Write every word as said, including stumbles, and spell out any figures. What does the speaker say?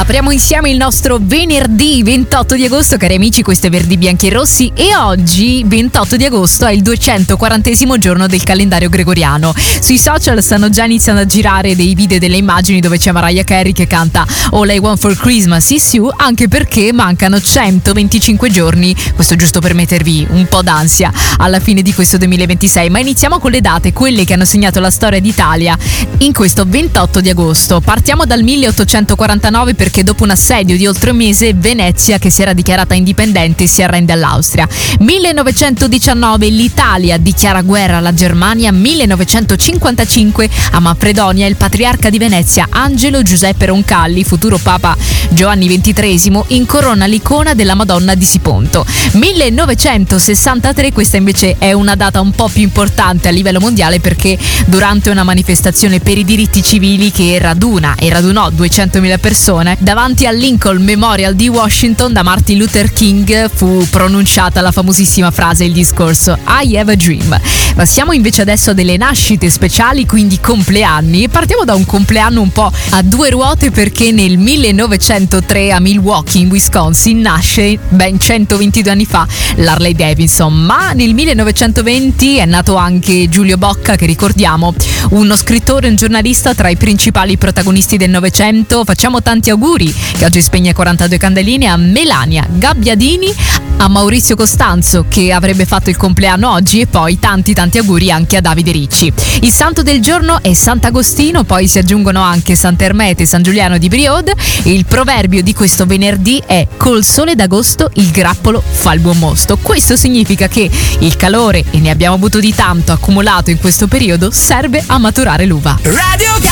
Apriamo insieme il nostro venerdì ventotto di agosto, cari amici, questo è Verdi Bianchi e Rossi e oggi ventotto di agosto è il duecentoquarantesimo giorno del calendario gregoriano. Sui social stanno già iniziando a girare dei video e delle immagini dove c'è Mariah Carey che canta All I Want for Christmas is You, anche perché mancano centoventicinque giorni, questo giusto per mettervi un po' d'ansia alla fine di questo duemilaventisei. Ma iniziamo con le date, quelle che hanno segnato la storia d'Italia in questo ventotto di agosto. Partiamo dal milleottocentoquarantanove perché dopo un assedio di oltre un mese Venezia, che si era dichiarata indipendente, si arrende all'Austria. millenovecentodiciannove l'Italia dichiara guerra alla Germania. millenovecentocinquantacinque a Manfredonia il patriarca di Venezia Angelo Giuseppe Roncalli, futuro papa Giovanni ventitreesimo, incorona l'icona della Madonna di Siponto. millenovecentosessantatré, questa invece è una data un po' più importante a livello mondiale perché durante una manifestazione per i diritti civili che raduna e radunò duecentomila persone davanti al Lincoln Memorial di Washington da Martin Luther King fu pronunciata la famosissima frase, il discorso I have a dream. Passiamo invece adesso a delle nascite speciali, quindi compleanni, e partiamo da un compleanno un po' a due ruote perché nel millenovecentotre a Milwaukee in Wisconsin nasce ben centoventidue anni fa l'Harley Davidson, ma nel millenovecentoventi è nato anche Giulio Bocca, che ricordiamo, uno scrittore e un giornalista tra i principali protagonisti del Novecento. Facciamo tanti auguri, che oggi spegne quarantadue candeline, a Melania Gabbiadini, a Maurizio Costanzo, che avrebbe fatto il compleanno oggi, e poi tanti tanti auguri anche a Davide Ricci. Il santo del giorno è Sant'Agostino, poi si aggiungono anche Sant'Ermete e San Giuliano di Brioude. Il proverbio di questo venerdì è col sole d'agosto il grappolo fa il buon mosto. Questo significa che il calore, e ne abbiamo avuto di tanto accumulato in questo periodo, serve a maturare l'uva. Radio